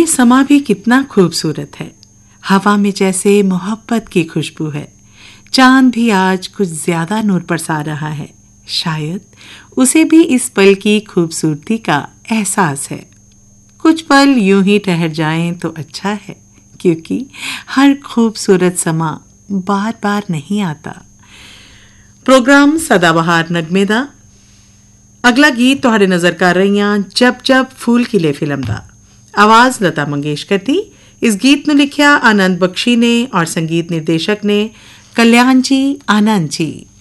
ये समा भी कितना खूबसूरत है। हवा में जैसे मोहब्बत की खुशबू है। चांद भी आज कुछ ज्यादा नूर बरसा रहा है। शायद उसे भी इस पल की खूबसूरती का एहसास है। कुछ पल यूं ही ठहर जाएं तो अच्छा है, क्योंकि हर खूबसूरत समा बार बार नहीं आता। प्रोग्राम सदाबहार नगमे दा अगला गीत तुहारे नजर कर रही हैं जब जब फूल खिले फिल्म दा। आवाज लता मंगेशकर दी। इस गीत ਨੂੰ ਲਿਖਿਆ आनंद बख्शी ने और संगीत निर्देशक ने कल्याण जी आनंद जी।